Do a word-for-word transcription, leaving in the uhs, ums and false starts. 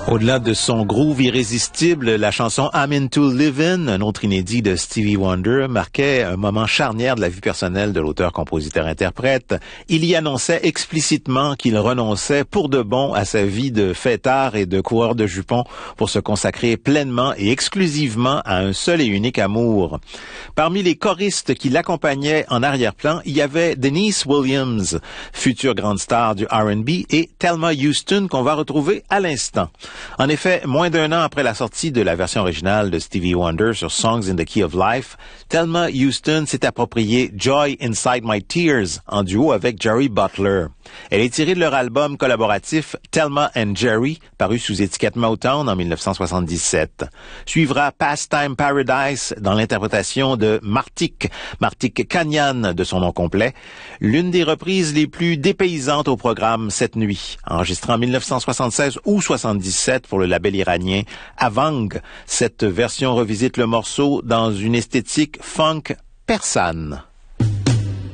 Au-delà de son groove irrésistible, la chanson I'm Into Livin', un autre inédit de Stevie Wonder, marquait un moment charnière de la vie personnelle de l'auteur-compositeur-interprète. Il y annonçait explicitement qu'il renonçait pour de bon à sa vie de fêtard et de coureur de jupons pour se consacrer pleinement et exclusivement à un seul et unique amour. Parmi les choristes qui l'accompagnaient en arrière-plan, il y avait Denise Williams, future grande star du R and B, et Thelma Houston qu'on va retrouver à l'instant. En effet, moins d'un an après la sortie de la version originale de Stevie Wonder sur Songs in the Key of Life, Thelma Houston s'est approprié Joy Inside My Tears en duo avec Jerry Butler. Elle est tirée de leur album collaboratif Thelma and Jerry, paru sous étiquette Motown en dix-neuf cent soixante-dix-sept. Suivra Pastime Paradise dans l'interprétation de Martik, Martik Kanyan de son nom complet, l'une des reprises les plus dépaysantes au programme cette nuit. Enregistrée en dix-neuf cent soixante-seize ou soixante-dix-sept pour le label iranien Avang, cette version revisite le morceau dans une esthétique funk persane.